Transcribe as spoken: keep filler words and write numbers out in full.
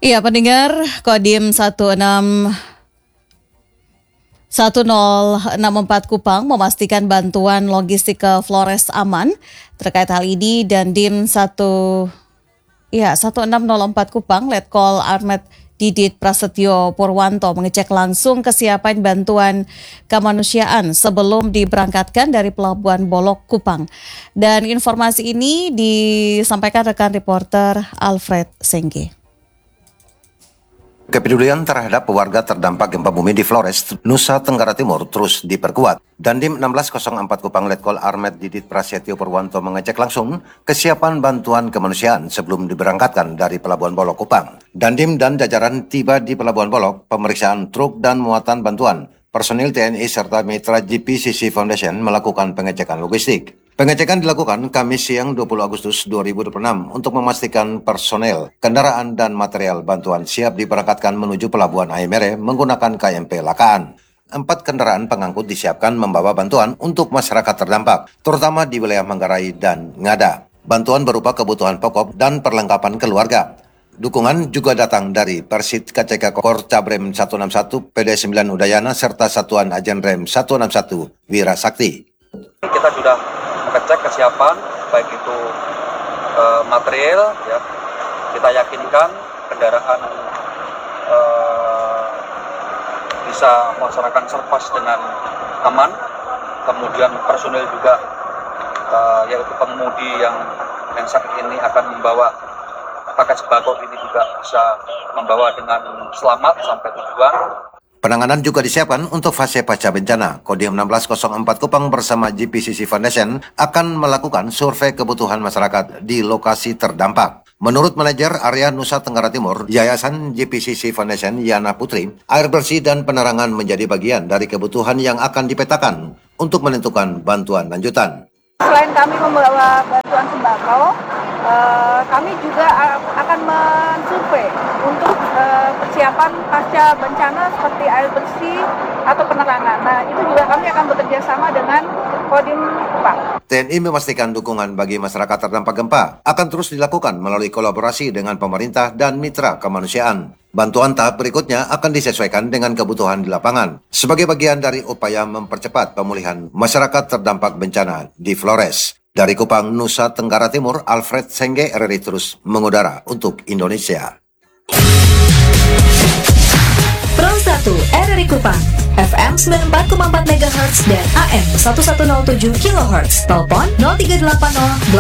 Iya, pendengar Kodim satu enam satu nol enam empat Kupang memastikan bantuan logistik ke Flores aman. Terkait hal ini, Dandim satu ya satu enam nol empat Kupang Letkol Armet Didit Prasetyo Purwanto mengecek langsung kesiapan bantuan kemanusiaan sebelum diberangkatkan dari Pelabuhan Bolok Kupang. Dan informasi ini disampaikan rekan reporter Alfred Sengge. Kepedulian terhadap warga terdampak gempa bumi di Flores, Nusa Tenggara Timur terus diperkuat. Dandim enam belas nol empat Kupang Letkol Armet Didit Prasetyo Purwanto mengecek langsung kesiapan bantuan kemanusiaan sebelum diberangkatkan dari Pelabuhan Bolok Kupang. Dandim dan jajaran tiba di Pelabuhan Bolok, pemeriksaan truk dan muatan bantuan. Personil T N I serta mitra G P C C Foundation melakukan pengecekan logistik. Pengecekan dilakukan Kamis siang dua puluh Agustus dua ribu dua puluh enam untuk memastikan personel, kendaraan dan material bantuan siap diberangkatkan menuju Pelabuhan Aimere menggunakan K M P Lakaan. Empat kendaraan pengangkut disiapkan membawa bantuan untuk masyarakat terdampak, terutama di wilayah Manggarai dan Ngada. Bantuan berupa kebutuhan pokok dan perlengkapan keluarga. Dukungan juga datang dari Persit K C K Kor Cabrem seratus enam puluh satu, P D sembilan Udayana, serta Satuan Ajen Rem seratus enam puluh satu Wira Sakti. Kita sudah mengecek kesiapan, baik itu e, material, ya, kita yakinkan kendaraan e, bisa melaksanakan serpas dengan aman, kemudian personil juga e, yaitu pengemudi yang yang saat ini akan membawa paket sembako ini juga bisa membawa dengan selamat sampai tujuan. Penanganan juga disiapkan untuk fase pasca bencana. Kodim enam belas nol empat Kupang bersama G P C C Foundation akan melakukan survei kebutuhan masyarakat di lokasi terdampak. Menurut manajer area Nusa Tenggara Timur, Yayasan G P C C Foundation Yana Putri, air bersih dan penerangan menjadi bagian dari kebutuhan yang akan dipetakan untuk menentukan bantuan lanjutan. Selain kami membawa bantuan sembako, eh, kami juga akan mensurvei untuk eh, persiapan pasca bencana seperti air bersih atau penerangan. Nah, itu juga kami akan bekerja sama dengan Kodim Kupang. T N I memastikan dukungan bagi masyarakat terdampak gempa akan terus dilakukan melalui kolaborasi dengan pemerintah dan mitra kemanusiaan. Bantuan tahap berikutnya akan disesuaikan dengan kebutuhan di lapangan sebagai bagian dari upaya mempercepat pemulihan masyarakat terdampak bencana di Flores. Dari Kupang, Nusa Tenggara Timur, Alfred Sengge, R R I terus mengudara untuk Indonesia. Pro satu R R I Kupang, F M sembilan puluh empat koma empat megahertz dan A M seribu seratus tujuh kilohertz. Telepon nol tiga delapan nol